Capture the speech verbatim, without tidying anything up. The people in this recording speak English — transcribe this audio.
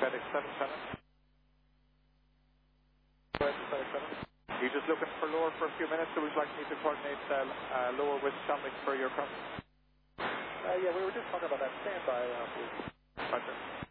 FedEx seven seven. Go ahead, FedEx seven. You're just looking for lower for a few minutes, so would you like me to coordinate uh, uh, lower with Dominic for your customer? Uh, yeah, we were just talking about that. Stand by, uh, please. Roger.